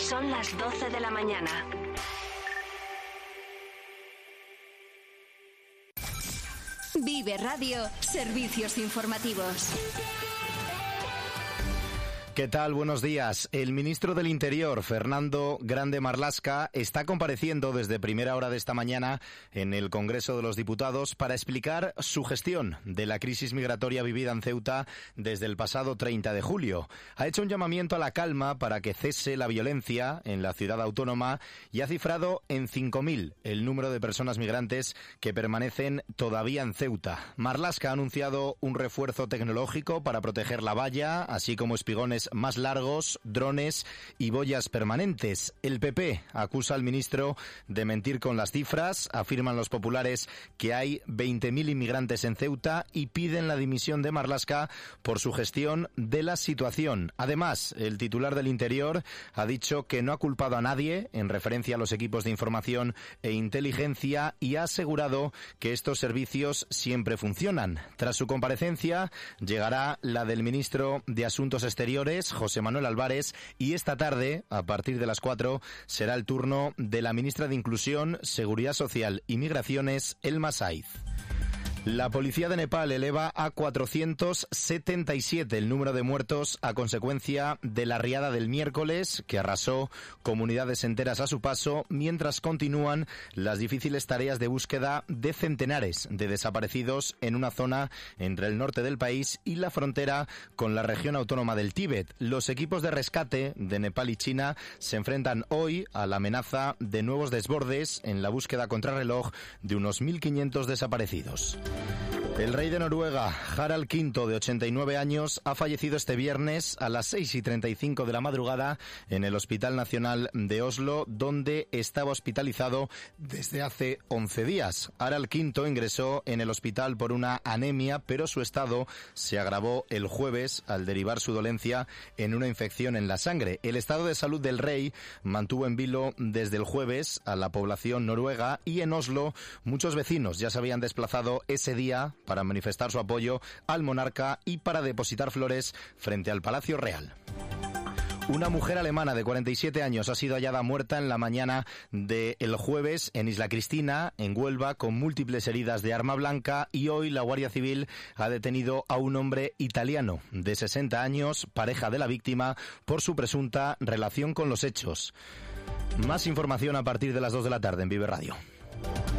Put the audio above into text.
Son las 12 de la mañana. Vive Radio, servicios informativos. ¿Qué tal? Buenos días. El ministro del Interior, Fernando Grande Marlaska, está compareciendo desde primera hora de esta mañana en el Congreso de los Diputados para explicar su gestión de la crisis migratoria vivida en Ceuta desde el pasado 30 de julio. Ha hecho un llamamiento a la calma para que cese la violencia en la ciudad autónoma y ha cifrado en 5.000 el número de personas migrantes que permanecen todavía en Ceuta. Marlaska ha anunciado un refuerzo tecnológico para proteger la valla, así como espigones más largos, drones y boyas permanentes. El PP acusa al ministro de mentir con las cifras. Afirman los populares que hay 20.000 inmigrantes en Ceuta y piden la dimisión de Marlaska por su gestión de la situación. Además, el titular del Interior ha dicho que no ha culpado a nadie en referencia a los equipos de información e inteligencia y ha asegurado que estos servicios siempre funcionan. Tras su comparecencia, llegará la del ministro de Asuntos Exteriores, José Manuel Álvarez, y esta tarde, a partir de las 4, será el turno de la ministra de Inclusión, Seguridad Social y Migraciones, Elma Saiz. La policía de Nepal eleva a 477 el número de muertos a consecuencia de la riada del miércoles, que arrasó comunidades enteras a su paso, mientras continúan las difíciles tareas de búsqueda de centenares de desaparecidos en una zona entre el norte del país y la frontera con la región autónoma del Tíbet. Los equipos de rescate de Nepal y China se enfrentan hoy a la amenaza de nuevos desbordes en la búsqueda contrarreloj de unos 1.500 desaparecidos. El rey de Noruega, Harald V, de 89 años, ha fallecido este viernes a las 6:35 de la madrugada en el Hospital Nacional de Oslo, donde estaba hospitalizado desde hace 11 días. Harald V ingresó en el hospital por una anemia, pero su estado se agravó el jueves al derivar su dolencia en una infección en la sangre. El estado de salud del rey mantuvo en vilo desde el jueves a la población noruega, y en Oslo muchos vecinos ya se habían desplazado ese día para manifestar su apoyo al monarca y para depositar flores frente al Palacio Real. Una mujer alemana de 47 años ha sido hallada muerta en la mañana del jueves en Isla Cristina, en Huelva, con múltiples heridas de arma blanca, y hoy la Guardia Civil ha detenido a un hombre italiano de 60 años, pareja de la víctima, por su presunta relación con los hechos. Más información a partir de las 2 de la tarde en Vive Radio.